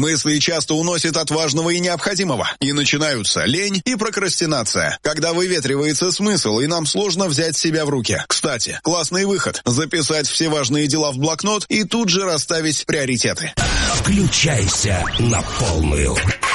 Мысли часто уносят от важного и необходимого. И начинаются лень и прокрастинация, когда выветривается смысл, и нам сложно взять себя в руки. Кстати, классный выход – записать все важные дела в блокнот и тут же расставить приоритеты. Включайся на полную.